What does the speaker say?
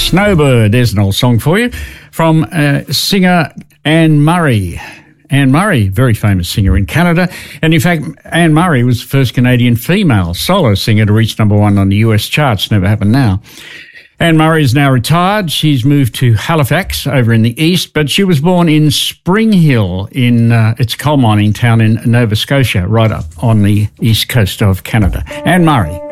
Snowbird, there's an old song for you from singer Anne Murray. Anne Murray, very famous singer in Canada. And in fact, Anne Murray was the first Canadian female solo singer to reach number one on the US charts. Never happened now. Anne Murray is now retired. She's moved to Halifax over in the east, but she was born in Spring Hill it's a coal mining town in Nova Scotia, right up on the east coast of Canada. Anne Murray.